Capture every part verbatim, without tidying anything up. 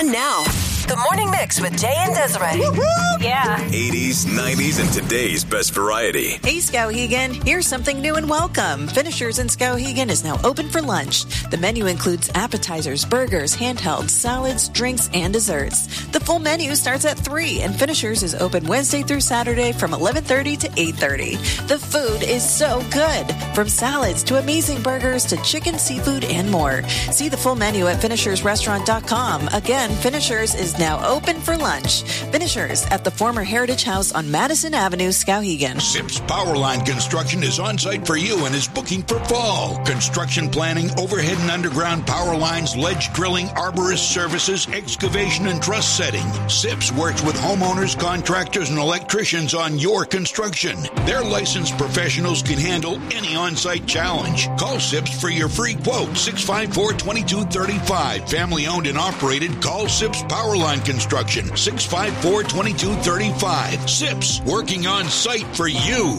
And now, the Morning Mix with Jay and Desiree. Woo-hoo! Yeah. eighties, nineties, and today's best variety. Hey, Skowhegan. Here's something new and welcome. Finishers in Skowhegan is now open for lunch. The menu includes appetizers, burgers, handhelds, salads, drinks, and desserts. The full menu starts at three, and Finishers is open Wednesday through Saturday from eleven thirty to eight thirty. The food is so good. From salads to amazing burgers to chicken, seafood, and more. See the full menu at finishers restaurant dot com. Again, Finishers is now open for lunch. Finishers at the former Heritage House on Madison Avenue, Skowhegan. Sips Powerline Construction is on site for you and is booking for fall. Construction planning, overhead and underground power lines, ledge drilling, arborist services, excavation, and truss setting. Sips works with homeowners, contractors, and electricians on your construction. Their licensed professionals can handle any on-site challenge. Call Sips for your free quote, six five four, two two three five. Family owned and operated. Call Sips Powerline Construction, six five four, two two three five. Sips, working on site for you.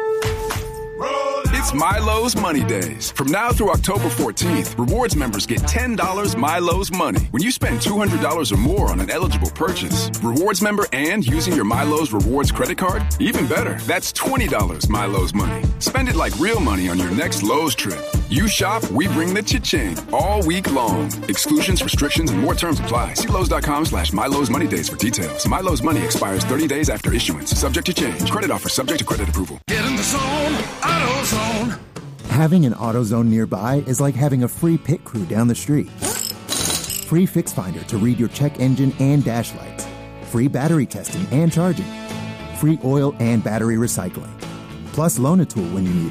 It's Milo's Money Days. From now through October fourteenth, rewards members get ten dollars Milo's Money when you spend two hundred dollars or more on an eligible purchase. Rewards member and using your Milo's Rewards credit card? Even better, that's twenty dollars Milo's Money. Spend it like real money on your next Lowe's trip. You shop, we bring the cha-ching all week long. Exclusions, restrictions, and more terms apply. See Lowe's.com slash Milo's Money Days for details. Milo's Money expires thirty days after issuance. Subject to change. Credit offer subject to credit approval. Get in the zone, AutoZone. Having an AutoZone nearby is like having a free pit crew down the street. Free Fix Finder to read your check engine and dash lights. Free battery testing and charging. Free oil and battery recycling. Plus Loan-A-Tool when you need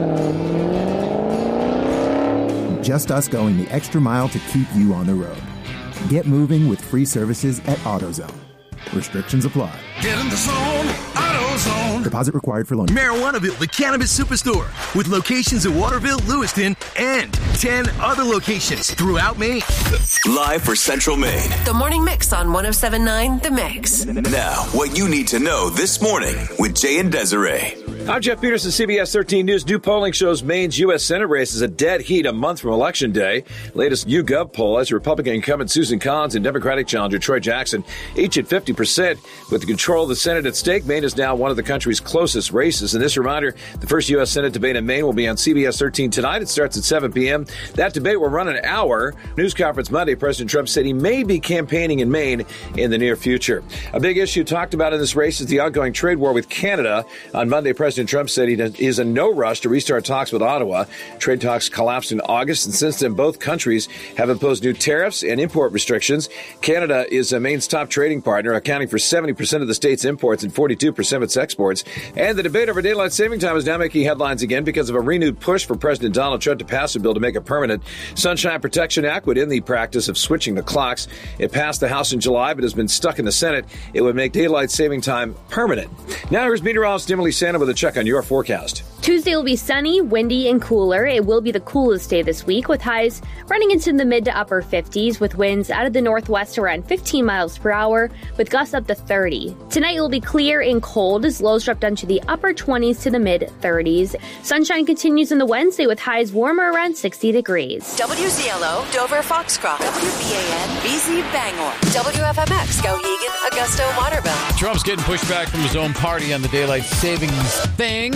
it. Just us going the extra mile to keep you on the road. Get moving with free services at AutoZone. Restrictions apply. Get in the zone, AutoZone. Deposit required for loan. Marijuanaville, the cannabis superstore, with locations in Waterville, Lewiston, and ten other locations throughout Maine. Live for Central Maine. The Morning Mix on one oh seven point nine The Mix. Now, what you need to know this morning with Jay and Desiree. I'm Jeff Peterson, C B S thirteen News. New polling shows Maine's U S Senate race is a dead heat a month from Election Day. Latest YouGov poll has Republican incumbent Susan Collins and Democratic challenger Troy Jackson each at fifty percent. With the control of the Senate at stake, Maine is now one of the country's closest races. And this reminder, the first U S Senate debate in Maine will be on C B S thirteen tonight. It starts at seven p.m. That debate will run an hour. News conference Monday, President Trump said he may be campaigning in Maine in the near future. A big issue talked about in this race is the ongoing trade war with Canada. On Monday, President Trump said he is in no rush to restart talks with Ottawa. Trade talks collapsed in August, and since then, both countries have imposed new tariffs and import restrictions. Canada is Maine's top trading partner, accounting for seventy percent of the state's imports and forty-two percent of its exports. And the debate over daylight saving time is now making headlines again because of a renewed push for President Donald Trump to pass a bill to make it permanent. Sunshine Protection Act would end the practice of switching the clocks. It passed the House in July, but has been stuck in the Senate. It would make daylight saving time permanent. Now here's meteorologist Emily Santa with a check on your forecast. Tuesday will be sunny, windy, and cooler. It will be the coolest day this week, with highs running into the mid to upper fifties, with winds out of the northwest around fifteen miles per hour, with gusts up to thirty. Tonight it will be clear and cold as lows drop down to the upper twenties to the mid thirties. Sunshine continues on the Wednesday, with highs warmer around sixty degrees. W Z L O, Dover, Foxcroft. W B A N, B Z, Bangor. W F M X, Skowhegan, Augusta, Waterville. Trump's getting pushed back from his own party on the daylight savings thing.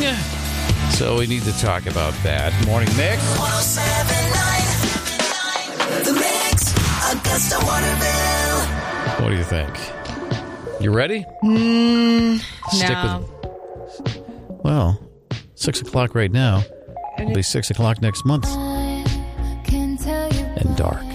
So we need to talk about that. Morning Mix. one oh seven point nine The Mix. Augusta, Waterville. What do you think? You ready? Mm, Stick no. with it. Well, six o'clock right now. It'll be six o'clock next month. And dark.